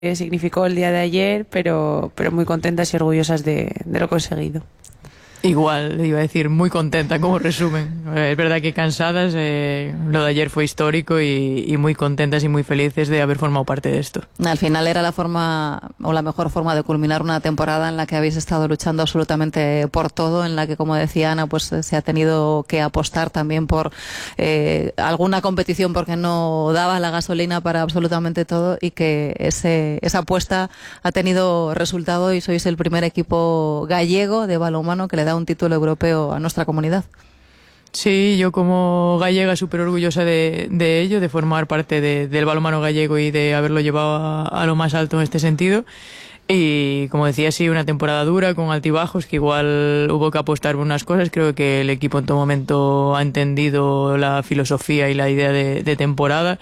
significó el día de ayer, pero muy contentas y orgullosas de lo conseguido. Igual, iba a decir, muy contenta como resumen. Es verdad que cansadas, lo de ayer fue histórico y muy contentas y muy felices de haber formado parte de esto. Al final era la forma o la mejor forma de culminar una temporada en la que habéis estado luchando absolutamente por todo, en la que, como decía Ana, pues se ha tenido que apostar también por alguna competición porque no daba la gasolina para absolutamente todo, y que esa apuesta ha tenido resultado y sois el primer equipo gallego de balonmano que le da un título europeo a nuestra comunidad. Sí, yo como gallega súper orgullosa de ello, de formar parte del balonmano gallego y de haberlo llevado a lo más alto en este sentido. Y como decía, sí, una temporada dura con altibajos, que igual hubo que apostar por unas cosas. Creo que el equipo en todo momento ha entendido la filosofía y la idea de temporada.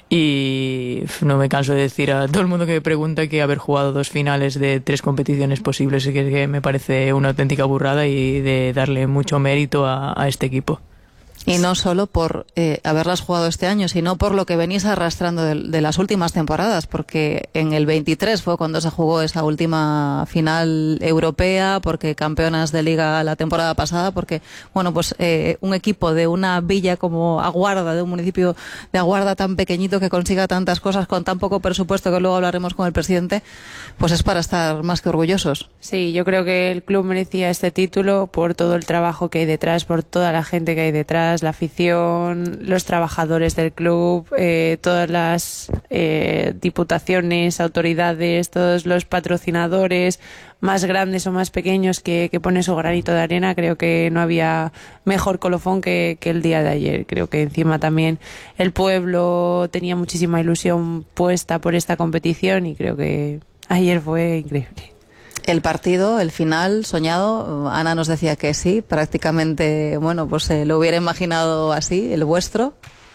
Y no me canso de decir a todo el mundo que me pregunta que haber jugado 2 finales de 3 competiciones posibles que me parece una auténtica burrada, y de darle mucho mérito a este equipo. Y no solo por haberlas jugado este año, sino por lo que venís arrastrando de las últimas temporadas, porque en el 23 fue cuando se jugó esa última final europea, porque campeonas de liga la temporada pasada, porque, bueno, pues un equipo de una villa como Aguarda, de un municipio de Aguarda tan pequeñito, que consiga tantas cosas con tan poco presupuesto, que luego hablaremos con el presidente, pues es para estar más que orgullosos. Sí, yo creo que el club merecía este título por todo el trabajo que hay detrás, por toda la gente que hay detrás, la afición, los trabajadores del club, todas las diputaciones, autoridades, todos los patrocinadores, más grandes o más pequeños, que ponen su granito de arena. Creo que no había mejor colofón que el día de ayer. Creo que encima también el pueblo tenía muchísima ilusión puesta por esta competición, y creo que ayer fue increíble. El partido, el final soñado, Ana nos decía que sí, prácticamente, bueno, pues lo hubiera imaginado así, el vuestro.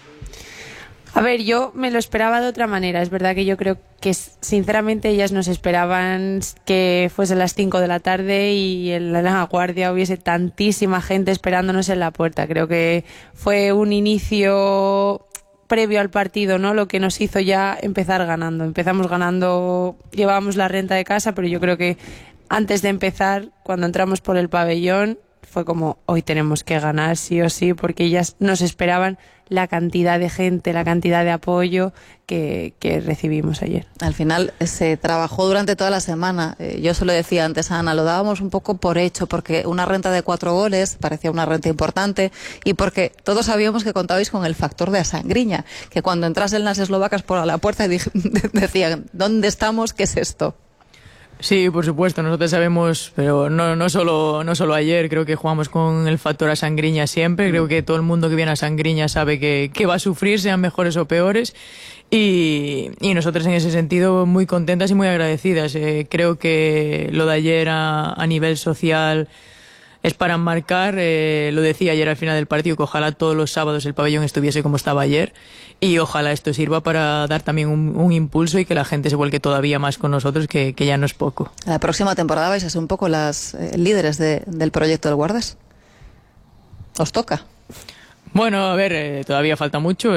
A ver, yo me lo esperaba de otra manera. Es verdad que yo creo que, sinceramente, ellas nos esperaban que fuese las 5 de la tarde y en la guardia hubiese tantísima gente esperándonos en la puerta. Creo que fue un inicio previo al partido, ¿no?, lo que nos hizo ya empezar ganando. Empezamos ganando, llevábamos la renta de casa, pero yo creo que antes de empezar, cuando entramos por el pabellón, fue como, hoy tenemos que ganar sí o sí, porque ellas nos esperaban la cantidad de gente, la cantidad de apoyo que recibimos ayer. Al final se trabajó durante toda la semana. Yo se lo decía antes a Ana, lo dábamos un poco por hecho, porque una renta de 4 goles parecía una renta importante, y porque todos sabíamos que contabais con el factor de Asangriña, que cuando entrasen las eslovacas por la puerta decían, ¿dónde estamos? ¿Qué es esto? Sí, por supuesto, nosotros sabemos, pero no solo ayer, creo que jugamos con el factor Asangriña siempre. Creo que todo el mundo que viene a Asangriña sabe que va a sufrir, sean mejores o peores, y nosotros en ese sentido muy contentas y muy agradecidas. Creo que lo de ayer a nivel social es para enmarcar. Lo decía ayer al final del partido, que ojalá todos los sábados el pabellón estuviese como estaba ayer, y ojalá esto sirva para dar también un impulso y que la gente se vuelque todavía más con nosotros, que ya no es poco. La próxima temporada vais a ser un poco las líderes del proyecto del Guardas. ¿Os toca? Bueno, a ver, todavía falta mucho,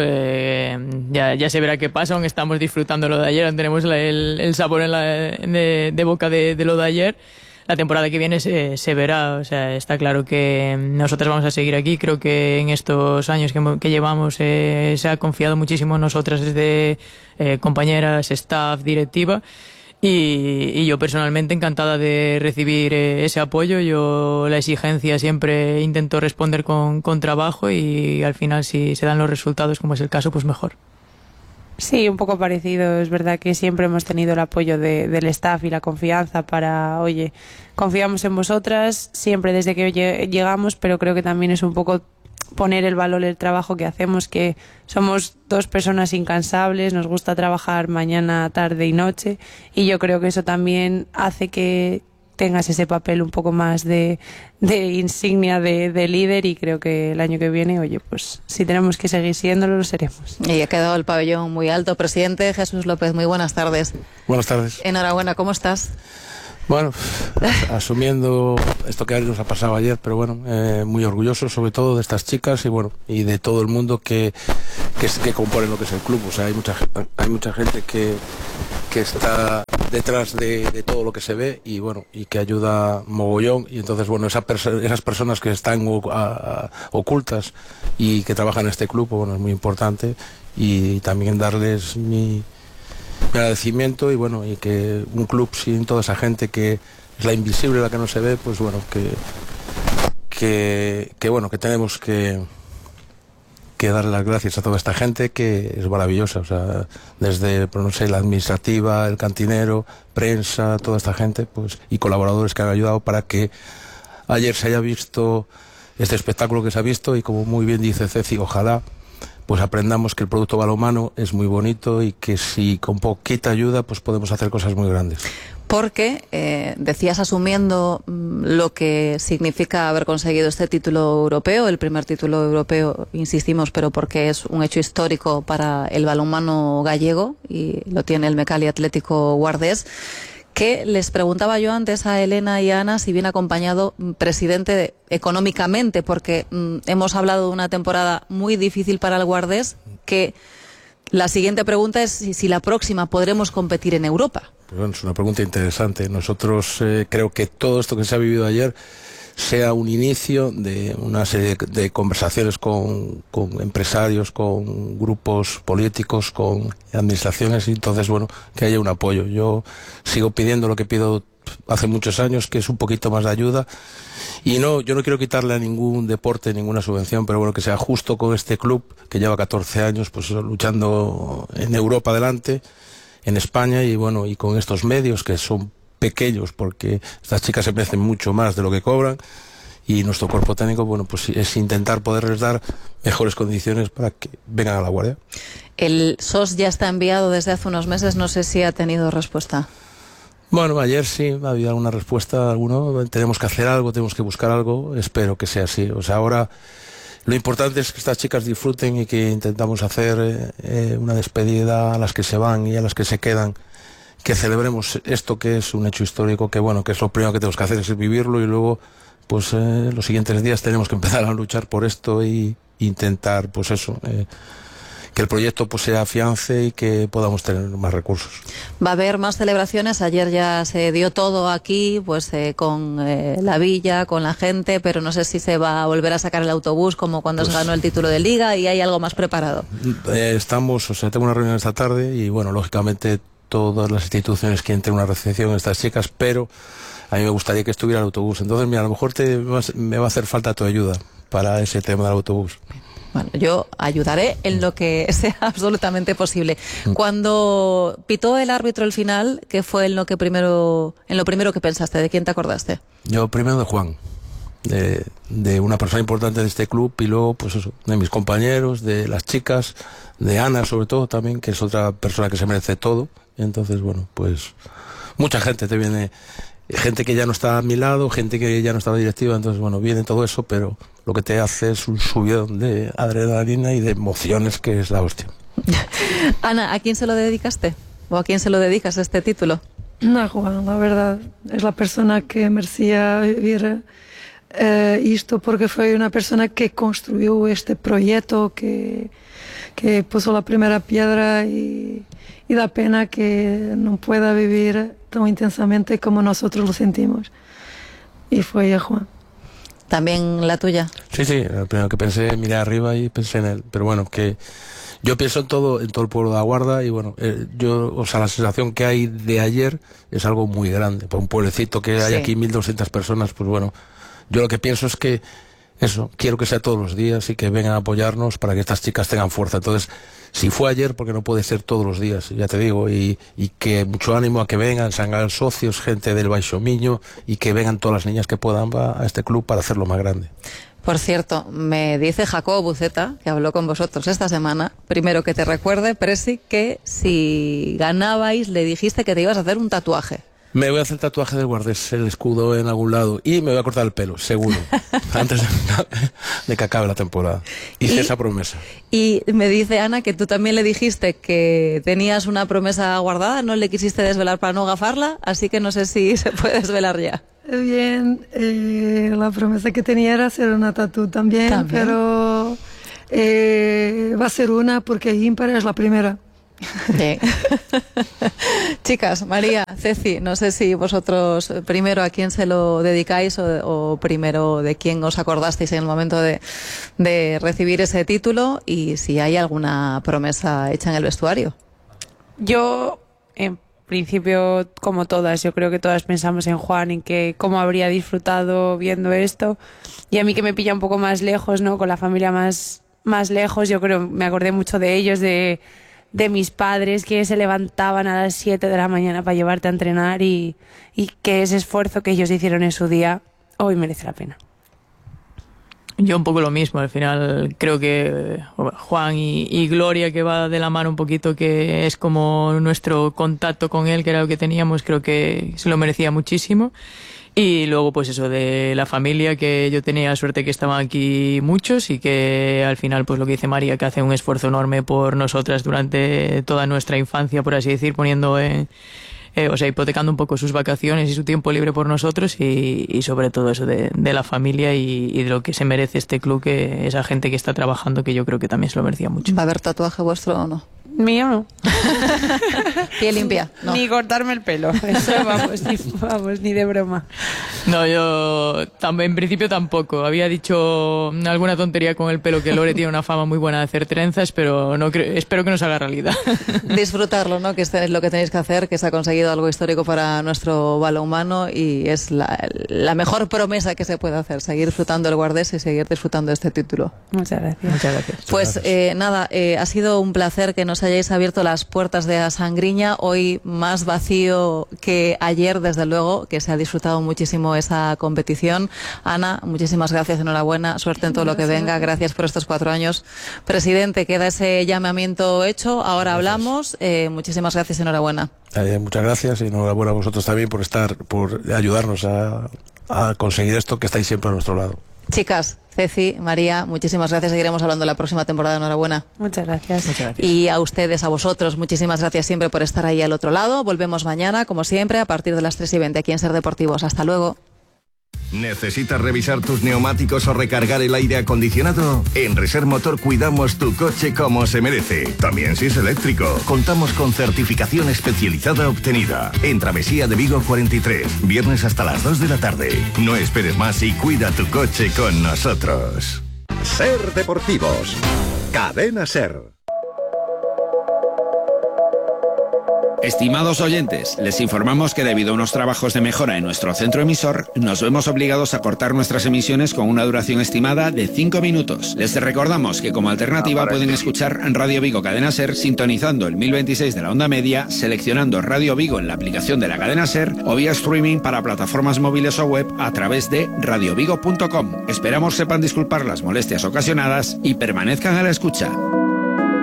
ya se verá qué pasa. Aún estamos disfrutando lo de ayer, aún tenemos el sabor de boca de lo de ayer. La temporada que viene se verá. O sea, está claro que nosotros vamos a seguir aquí. Creo que en estos años que llevamos se ha confiado muchísimo en nosotras, desde compañeras, staff, directiva, y yo personalmente encantada de recibir ese apoyo. Yo la exigencia siempre intento responder con trabajo, y al final, si se dan los resultados, como es el caso, pues mejor. Sí, un poco parecido. Es verdad que siempre hemos tenido el apoyo del staff y la confianza para, oye, confiamos en vosotras siempre desde que llegamos, pero creo que también es un poco poner el valor del trabajo que hacemos, que somos 2 personas incansables, nos gusta trabajar mañana, tarde y noche, y yo creo que eso también hace que tengas ese papel un poco más de insignia de líder, y creo que el año que viene, oye, pues si tenemos que seguir siéndolo, lo seremos. Y ha quedado el pabellón muy alto. Presidente Jesús López, muy buenas tardes. Buenas tardes. Enhorabuena, ¿cómo estás? Bueno, asumiendo esto que nos ha pasado ayer, pero bueno, muy orgulloso sobre todo de estas chicas, y bueno, y de todo el mundo que compone lo que es el club. O sea, hay mucha gente que que está detrás de todo lo que se ve y bueno, y que ayuda mogollón. Y entonces bueno, esas personas que están ocultas y que trabajan en este club, bueno, es muy importante, y también darles mi agradecimiento. Y bueno, y que un club sin toda esa gente que es la invisible, la que no se ve, pues bueno, que bueno, que tenemos que darle las gracias a toda esta gente que es maravillosa, o sea, desde, pues no sé, la administrativa, el cantinero, prensa, toda esta gente, pues, y colaboradores que han ayudado para que ayer se haya visto este espectáculo que se ha visto. Y como muy bien dice Ceci, ojalá pues aprendamos que el producto balonmano es muy bonito y que si con poquita ayuda pues podemos hacer cosas muy grandes. Porque decías, asumiendo lo que significa haber conseguido este título europeo, el primer título europeo, insistimos, pero porque es un hecho histórico para el balonmano gallego y lo tiene el Mecali Atlético Guardés, que les preguntaba yo antes a Elena y a Ana si viene acompañado presidente económicamente, porque hemos hablado de una temporada muy difícil para el Guardés, que la siguiente pregunta es si la próxima podremos competir en Europa. Pues bueno, es una pregunta interesante. Nosotros creo que todo esto que se ha vivido ayer sea un inicio de una serie de conversaciones con empresarios, con grupos políticos, con administraciones, y entonces bueno, que haya un apoyo. Yo sigo pidiendo lo que pido hace muchos años, que es un poquito más de ayuda. Y yo no quiero quitarle a ningún deporte ninguna subvención, pero bueno, que sea justo con este club que lleva 14 años pues luchando en Europa adelante, en España, y bueno, y con estos medios que son pequeños, porque estas chicas se merecen mucho más de lo que cobran, y nuestro cuerpo técnico, bueno, pues es intentar poderles dar mejores condiciones para que vengan a la Guardia. El SOS ya está enviado desde hace unos meses, no sé si ha tenido respuesta. Bueno, ayer sí había alguna respuesta, tenemos que hacer algo, tenemos que buscar algo, espero que sea así. O sea, ahora lo importante es que estas chicas disfruten y que intentamos hacer una despedida a las que se van y a las que se quedan, que celebremos esto que es un hecho histórico, que bueno, que es lo primero que tenemos que hacer, es vivirlo, y luego pues los siguientes días tenemos que empezar a luchar por esto y intentar pues eso, que el proyecto pues se afiance y que podamos tener más recursos. Va a haber más celebraciones. Ayer ya se dio todo aquí, pues con la villa, con la gente, pero no sé si se va a volver a sacar el autobús como cuando pues se ganó el título de Liga, y hay algo más preparado. Tengo una reunión esta tarde y bueno, lógicamente todas las instituciones quieren tener una recepción a estas chicas, pero a mí me gustaría que estuviera el autobús. Entonces, mira, a lo mejor me va a hacer falta tu ayuda para ese tema del autobús. Bueno, yo ayudaré en lo que sea absolutamente posible. Cuando pitó el árbitro el final, ¿qué fue en lo primero que pensaste? ¿De quién te acordaste? Yo primero de Juan, de una persona importante de este club, y luego pues eso, de mis compañeros, de las chicas, de Ana sobre todo también, que es otra persona que se merece todo. Y entonces, bueno, pues mucha gente te viene, gente que ya no está a mi lado, gente que ya no está en la directiva, entonces bueno, viene todo eso, pero lo que te hace es un subidón de adrenalina y de emociones, que es la hostia. Ana, ¿a quién se lo dedicaste? ¿O a quién se lo dedicas este título? A Juan, la verdad, es la persona que merecía vivir esto, porque fue una persona que construyó este proyecto, que puso la primera piedra, y da pena que no pueda vivir tan intensamente como nosotros lo sentimos. Y fue a Juan. ¿También la tuya? Sí, lo primero que pensé, miré arriba y pensé en él, pero bueno, que yo pienso en todo el pueblo de La Guarda, y bueno, la sensación que hay de ayer es algo muy grande. Para un pueblecito que hay aquí 1.200 personas, pues bueno, yo lo que pienso es que eso, quiero que sea todos los días y que vengan a apoyarnos para que estas chicas tengan fuerza. Entonces, si fue ayer, porque no puede ser todos los días, ya te digo, y que mucho ánimo a que vengan, se hagan socios, gente del Baixo Miño, y que vengan todas las niñas que puedan a este club para hacerlo más grande. Por cierto, me dice Jacobo Buceta, que habló con vosotros esta semana, primero que te recuerde, Presi, que si ganabais le dijiste que te ibas a hacer un tatuaje. Me voy a hacer el tatuaje del Guardés, el escudo en algún lado, y me voy a cortar el pelo, seguro, antes de que acabe la temporada. Hice esa promesa. Y me dice Ana que tú también le dijiste que tenías una promesa guardada, no le quisiste desvelar para no gafarla, así que no sé si se puede desvelar ya. Bien, la promesa que tenía era hacer una tatu también, pero va a ser una, porque ímpar es la primera. Sí. Chicas, María, Ceci, no sé si vosotros primero a quién se lo dedicáis o primero de quién os acordasteis en el momento de recibir ese título y si hay alguna promesa hecha en el vestuario. Yo, en principio, como todas, yo creo que todas pensamos en Juan, en que cómo habría disfrutado viendo esto, y a mí que me pilla un poco más lejos, ¿no? Con la familia más lejos, yo creo, me acordé mucho de ellos, de mis padres que se levantaban a las 7 de la mañana para llevarte a entrenar y que ese esfuerzo que ellos hicieron en su día hoy merece la pena. Yo un poco lo mismo, al final creo que Juan y Gloria, que va de la mano un poquito, que es como nuestro contacto con él, que era lo que teníamos, creo que se lo merecía muchísimo. Y luego pues eso de la familia, que yo tenía suerte que estaban aquí muchos y que al final pues lo que dice María, que hace un esfuerzo enorme por nosotras durante toda nuestra infancia, por así decir, poniendo hipotecando un poco sus vacaciones y su tiempo libre por nosotros y sobre todo eso de la familia y de lo que se merece este club, que esa gente que está trabajando, que yo creo que también se lo merecía mucho. ¿Va a haber tatuaje vuestro o no? Mío no. Piel limpia. No. Ni cortarme el pelo. Eso vamos, ni de broma. No, yo en principio tampoco. Había dicho alguna tontería con el pelo, que Lore tiene una fama muy buena de hacer trenzas, pero espero que no se haga realidad. Disfrutarlo, ¿no? Que es lo que tenéis que hacer, que se ha conseguido algo histórico para nuestro balonmano y es la mejor promesa que se puede hacer, seguir disfrutando el Guardés y seguir disfrutando este título. Muchas gracias. Muchas gracias. Pues nada, ha sido un placer que nos hayáis abierto las puertas de la Sangriña, hoy más vacío que ayer, desde luego, que se ha disfrutado muchísimo esa competición. Ana, muchísimas gracias, enhorabuena, suerte en todo lo que venga, gracias por estos 4 años. Presidente, queda ese llamamiento hecho, ahora hablamos, muchísimas gracias, enhorabuena. Muchas gracias y enhorabuena a vosotros también por ayudarnos a conseguir esto, que estáis siempre a nuestro lado. Chicas, Ceci, María, muchísimas gracias. Seguiremos hablando la próxima temporada. Enhorabuena. Muchas gracias. Muchas gracias. Y a ustedes, a vosotros, muchísimas gracias siempre por estar ahí al otro lado. Volvemos mañana, como siempre, a partir de las 3:20 aquí en Ser Deportivos. Hasta luego. ¿Necesitas revisar tus neumáticos o recargar el aire acondicionado? En Reser Motor cuidamos tu coche como se merece. También si es eléctrico. Contamos con certificación especializada obtenida. En Travesía de Vigo 43. Viernes hasta las 2 de la tarde. No esperes más y cuida tu coche con nosotros. Ser Deportivos. Cadena Ser. Estimados oyentes, les informamos que debido a unos trabajos de mejora en nuestro centro emisor, nos vemos obligados a cortar nuestras emisiones con una duración estimada de 5 minutos. Les recordamos que como alternativa pueden escuchar Radio Vigo Cadena Ser sintonizando el 1026 de la onda media, seleccionando Radio Vigo en la aplicación de la Cadena Ser o vía streaming para plataformas móviles o web a través de radiovigo.com. Esperamos sepan disculpar las molestias ocasionadas y permanezcan a la escucha.